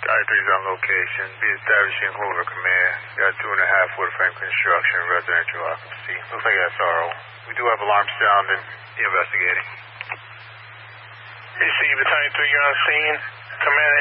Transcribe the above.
Guy 3's on location. Be establishing Hoover Command. Got 2.5 wood frame construction, residential occupancy. Looks like SRO. We do have alarm sound and investigating. Receive Battalion 3, you're on scene. Command